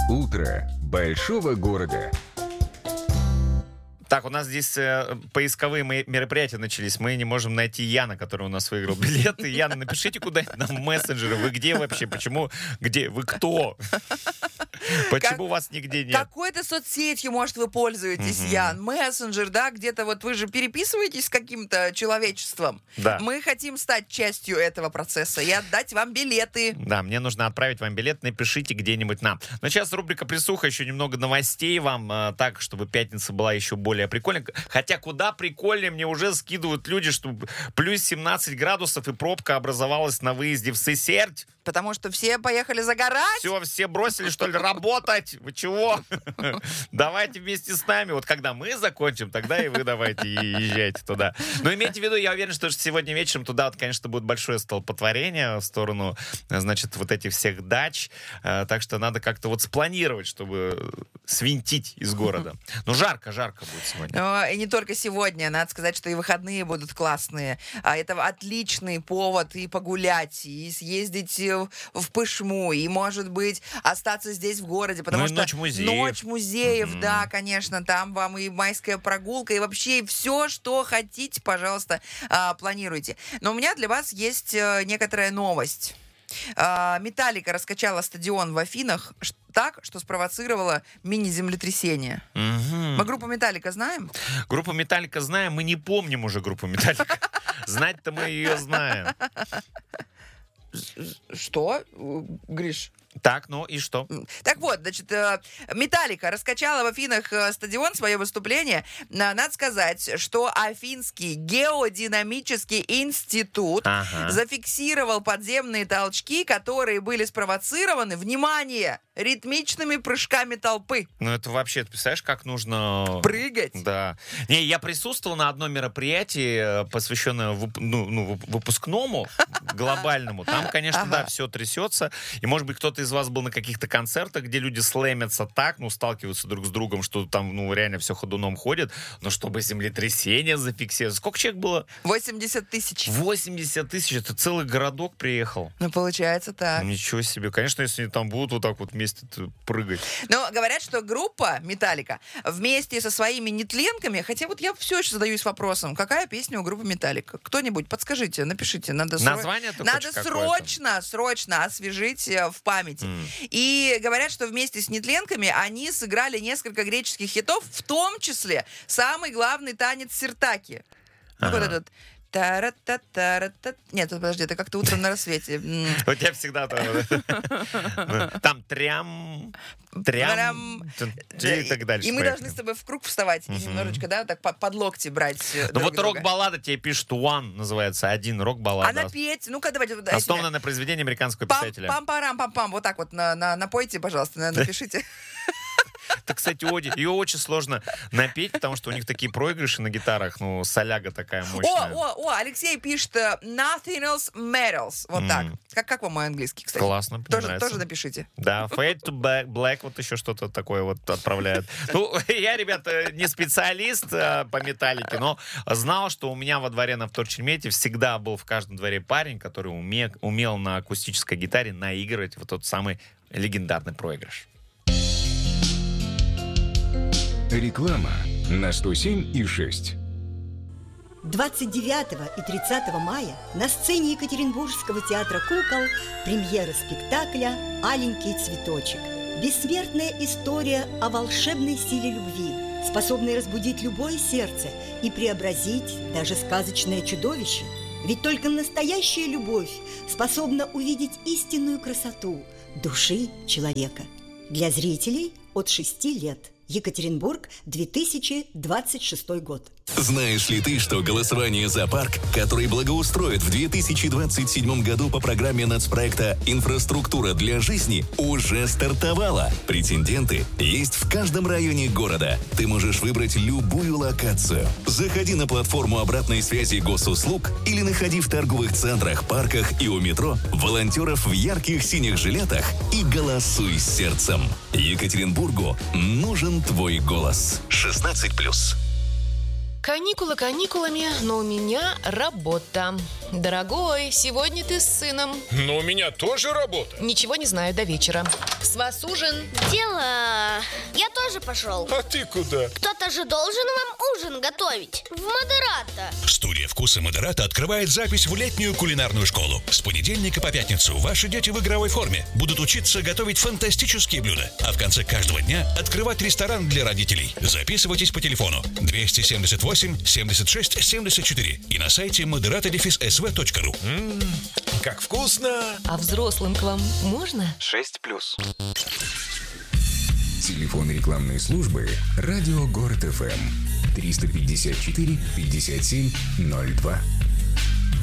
Утро большого города. Так, у нас здесь поисковые мероприятия начались. Мы не можем найти Яна, который у нас выиграл билеты. Яна, напишите куда-нибудь нам в мессенджеры. Вы где вообще? Почему? Где? Вы кто? Почему вас нигде нет? Какой-то соцсетью, может, вы пользуетесь, Ян? Мессенджер, да? Где-то вот вы же переписываетесь с каким-то человечеством. Да. Мы хотим стать частью этого процесса и отдать вам билеты. Да, мне нужно отправить вам билет. Напишите где-нибудь нам. Но сейчас рубрика «Присуха». Еще немного новостей вам. Так, чтобы пятница была еще более прикольная. Хотя куда прикольнее, мне уже скидывают люди, что плюс 17 градусов и пробка образовалась на выезде в Сысерть. Потому что все поехали загорать. Все бросили, что ли, работать? Вы чего? Давайте вместе с нами. Вот когда мы закончим, тогда и вы давайте езжайте туда. Но имейте в виду, я уверен, что сегодня вечером туда, вот, конечно, будет большое столпотворение в сторону, значит, вот этих всех дач. Так что надо как-то вот спланировать, чтобы свинтить из города. Но жарко будет сегодня. И не только сегодня. Надо сказать, что и выходные будут классные. Это отличный повод и погулять, и съездить в Пышму, и, может быть, остаться здесь в городе, потому что Ночь музеев. Ночь музеев, да, конечно, там вам и майская прогулка, и вообще все, что хотите, пожалуйста, планируйте. Но у меня для вас есть некоторая новость. Металлика раскачала стадион в Афинах так, что спровоцировала мини-землетрясение. Мы группу Металлика знаем? Группу Металлика знаем, мы не помним уже группу Металлика. Знать-то мы ее знаем. Что, Гриш? Так, ну и что? Так вот, значит, Металлика раскачала в Афинах стадион, свое выступление. Надо сказать, что Афинский геодинамический институт зафиксировал подземные толчки, которые были спровоцированы, внимание, ритмичными прыжками толпы. Ну это вообще, ты представляешь, как нужно... Прыгать? Да. Не, я присутствовал на одном мероприятии, посвященном выпускному, глобальному. Там, конечно, да, все трясется. И, может быть, кто-то из вас был на каких-то концертах, где люди слэмятся так, сталкиваются друг с другом, что там, реально все ходуном ходит. Но чтобы землетрясение зафиксировать. Сколько человек было? 80 тысяч. 80 тысяч? Это целый городок приехал. Ну, получается так. Ничего себе. Конечно, если они там будут вот так вот вместе прыгать. Но говорят, что группа Металлика вместе со своими нетленками, хотя вот я все еще задаюсь вопросом, какая песня у группы Металлика? Кто-нибудь подскажите, напишите. Название надо срочно освежить в памяти. И говорят, что вместе с нетленками они сыграли несколько греческих хитов, в том числе самый главный танец Сиртаки. Вот этот... Нет, подожди, это как-то утром на рассвете. У тебя всегда там трям, и так дальше. И мы должны с тобой в круг вставать и немножечко, да, так под локти брать. Ну вот рок-баллада тебе пишут «One» называется, один рок-баллада. А напеть, ну-ка давайте. Основана на произведении американского писателя. Пам-парам-пам-пам, вот так вот напойте, пожалуйста, напишите. Это, кстати, ее очень сложно напеть, потому что у них такие проигрыши на гитарах, соляга такая мощная. Алексей пишет «Nothing else matters». Вот так. Как вам мой английский, кстати? Классно, тоже напишите. Да, «Fade to Black», вот еще что-то такое вот отправляет. Я, ребята, не специалист по металлике, но знал, что у меня во дворе на вторчермете всегда был в каждом дворе парень, который умел на акустической гитаре наигрывать вот тот самый легендарный проигрыш. Реклама на 107,6. 29 и 30 мая на сцене Екатеринбургского театра кукол премьера спектакля «Аленький цветочек». Бессмертная история о волшебной силе любви, способной разбудить любое сердце и преобразить даже сказочное чудовище. Ведь только настоящая любовь способна увидеть истинную красоту души человека. Для зрителей от 6 лет. Екатеринбург, 2026 год. Знаешь ли ты, что голосование за парк, который благоустроят в 2027 году по программе нацпроекта «Инфраструктура для жизни», уже стартовало? Претенденты есть в каждом районе города. Ты можешь выбрать любую локацию. Заходи на платформу обратной связи госуслуг или находи в торговых центрах, парках и у метро волонтеров в ярких синих жилетах и голосуй сердцем. Екатеринбургу нужен твой голос. 16+. Каникулы каникулами, но у меня работа. Дорогой, сегодня ты с сыном. Но у меня тоже работа. Ничего не знаю до вечера. С вас ужин. Дела. Я тоже пошел. А ты куда? Кто-то же должен вам ужин готовить. В Модерата. Студия «Вкусы Модерата» открывает запись в летнюю кулинарную школу. С понедельника по пятницу ваши дети в игровой форме будут учиться готовить фантастические блюда, а в конце каждого дня открывать ресторан для родителей. Записывайтесь по телефону 278 76 74 и на сайте moderata-sv.ru. Как вкусно! А взрослым к вам можно? 6+. Телефон рекламной службы «Радио Город ФМ» 354 57 02.